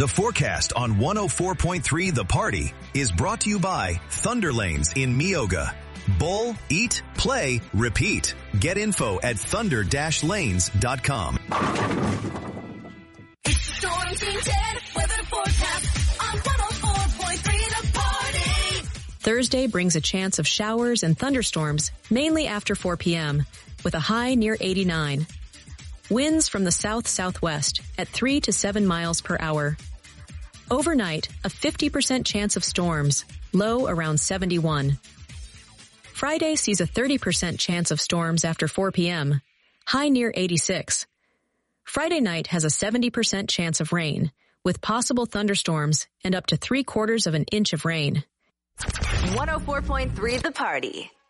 The forecast on 104.3 The Party is brought to you by Thunder Lanes in Meoga. Bowl, eat, play, repeat. Get info at thunder-lanes.com. It's the Storm Team 10 weather forecast on 104.3 The Party. Thursday brings a chance of showers and thunderstorms, mainly after 4 p.m., with a high near 89. Winds from the south-southwest at 3 to 7 miles per hour. Overnight, a 50% chance of storms, low around 71. Friday sees a 30% chance of storms after 4 p.m., high near 86. Friday night has a 70% chance of rain, with possible thunderstorms and up to 3/4 of an inch of rain. 104.3 The Party.